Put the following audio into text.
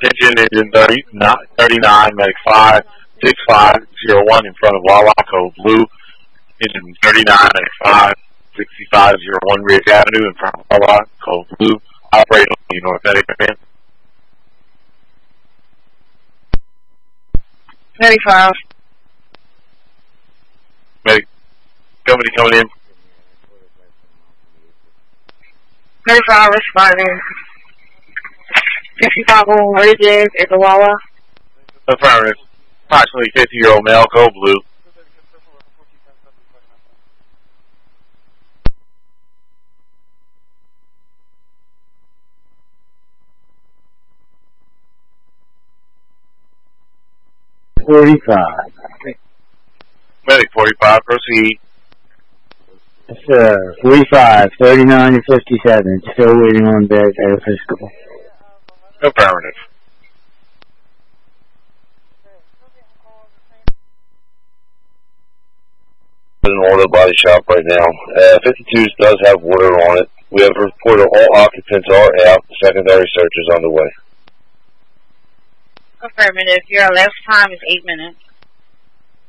Attention, engine 39, medic 56501 in front of Wawa, code blue. Engine 39, medic 56501 Ridge Avenue in front of Wawa, code blue. Operating on the North Medic command. 35. Medic, company coming in. 35 responding. 65 on Ridges at the Wawa. Affirmative. Approximately 50-year-old male, code blue. Medic 45, proceed. Yes, sir. 45, 39 and 57. Still waiting on bed at Episcopal. Affirmative. In an auto body shop right now. 52 does have water on it. We have reported all occupants are out. The secondary search is underway. Affirmative. Your elapsed time is 8 minutes.